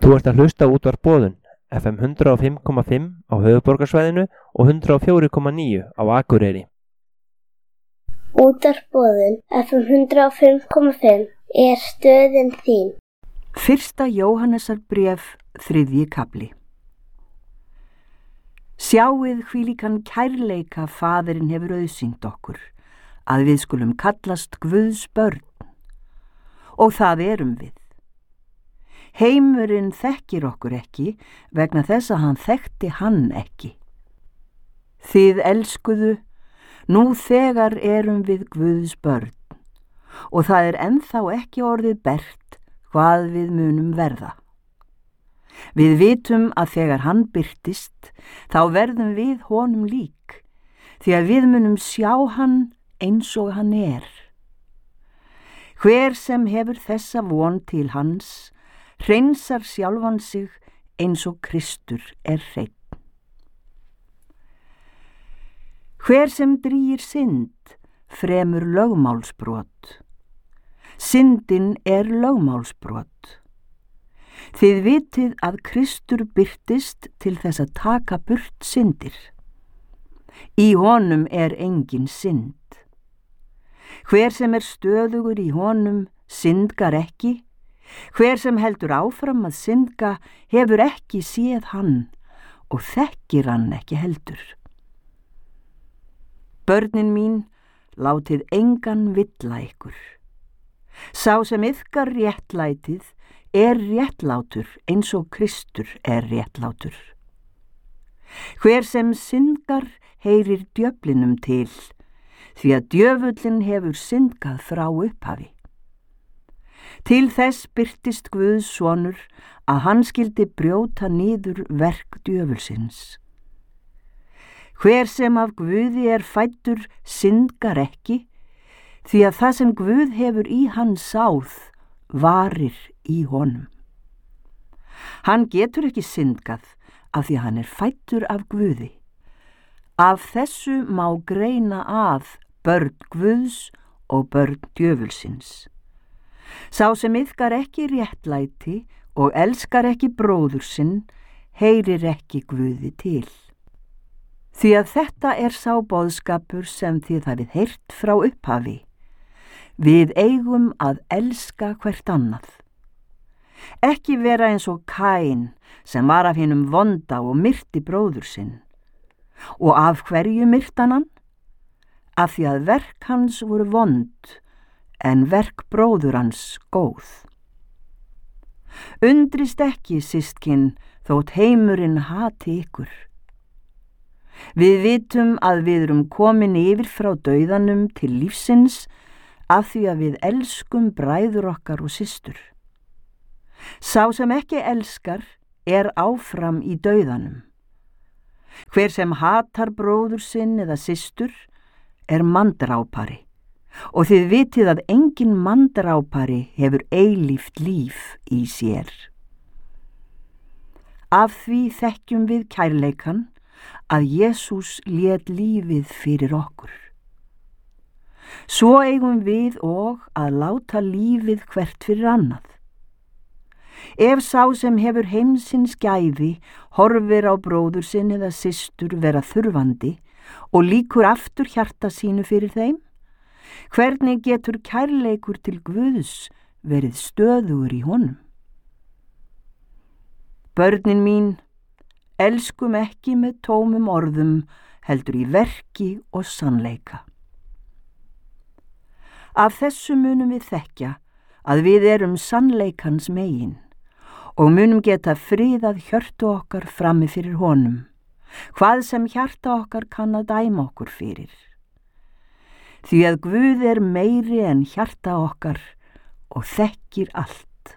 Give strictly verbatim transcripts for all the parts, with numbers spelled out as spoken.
Þú ert að hlusta á Útvarp Boðun, F M hundrað og fimm komma fimm á höfuðborgarsvæðinu og hundrað og fjögur komma níu á Akureyri. Útvarp Boðun, F M hundrað og fimm komma fimm er stöðin þín. Fyrsta Jóhannesarbréf, þriðji kafli. Sjáið hvílíkan kærleika Faðirinn hefur auðsýnt okkur, að við skulum kallast Guðs börn, og það erum við. Heimurinn þekkir okkur ekki vegna þess að hann þekkti hann ekki. Þið elskuðu, nú þegar erum við Guðs börn, og það er ennþá ekki orðið bert hvað við munum verða. Við vitum að þegar hann birtist, þá verðum við honum lík, því að við munum sjá hann eins og hann er. Hver sem hefur þessa von til hans, hreinsar sjálfan sig eins og Kristur er hreinn. Hver sem drýgir synd, fremur lögmálsbrot. Syndin er lögmálsbrot. Þið vitið að Kristur birtist til þess að taka burt syndir. Í honum er engin synd. Hver sem er stöðugur í honum syndgar ekki. Hver sem heldur áfram að syndga hefur ekki séð hann og þekkir hann ekki heldur. Börnin mín, látið engan villa ykkur. Sá sem yðkar réttlætið er réttlátur eins og Kristur er réttlátur. Hver sem syndgar heyrir djöflinum til, því að djöfullin hefur syndgað frá upphafi. Til þess birtist Guðs sonur að hann skildi brjóta niður verk djöfulsins. Hver sem af Guði er fæddur syndgar ekki, því að það sem Guð hefur í hann sáð varir í honum. Hann getur ekki syndgað af því að hann er fæddur af Guði. Af þessu má greina að börn Guðs og börn djöfulsins. Sá sem yðkar ekki réttlæti og elskar ekki bróður sinn, heyrir ekki Guði til. Því að þetta er sá boðskapur sem þið hafið heyrt frá upphafi. Við eigum að elska hvert annað. Ekki vera eins og Kain sem var af hinum vonda og myrti bróður sinn. Og af hverju myrtan hann? Af því að verk hans voru vond, en verk bróður hans góð. Undrist ekki, systkin, þótt heimurinn hati ykkur. Við vitum að við erum komin yfir frá dauðanum til lífsins af því að við elskum bræður okkar og systur. Sá sem ekki elskar er áfram í dauðanum. Hver sem hatar bróður sinn eða systur er manndrápari. Og þið vitið að engin manndrápari hefur eilíft líf í sér. Af því þekkjum við kærleikan að Jesús lét lífið fyrir okkur. Svo eigum við og að láta lífið hvert fyrir annað. Ef sá sem hefur heimsins gæði horfir á bróður sinn eða systur vera þurfandi og líkur aftur hjarta sínu fyrir þeim, hvernig getur kærleikur til Guðs verið stöðugur í honum? Börnin mín, elskum ekki með tómum orðum, heldur í verki og sannleika. Af þessu munum við þekkja að við erum sannleikans megin og munum geta friðað hjörtu okkar frammi fyrir honum, hvað sem hjarta okkar kann að dæma okkur fyrir. Því að Guð er meiri en hjarta okkar og þekkir allt.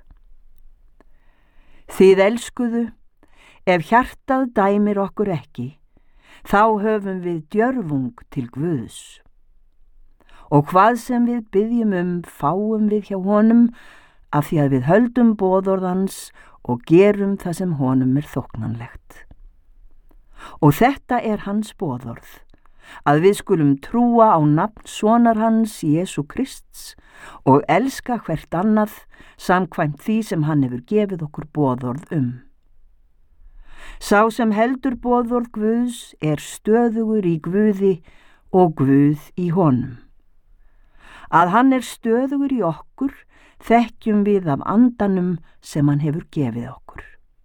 Þið elskuðu, ef hjartað dæmir okkur ekki, þá höfum við djörfung til Guðs. Og hvað sem við biðjum um fáum við hjá honum af því að við höldum boðorðans og gerum það sem honum er þóknanlegt. Og þetta er hans boðorð, að við skulum trúa á nafn sonar hans Jesú Krists og elska hvert annað samkvæmt því sem hann hefur gefið okkur boðorð um. Sá sem heldur boðorð Guðs er stöðugur í Guði og Guð í honum. Að hann er stöðugur í okkur þekkjum við af andanum sem hann hefur gefið okkur.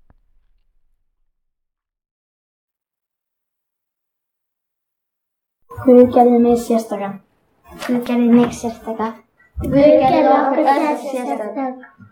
Guð gerði mig sérstaka. Guð gerði mig sérstaka. Guð gerði okkur öll sérstaka.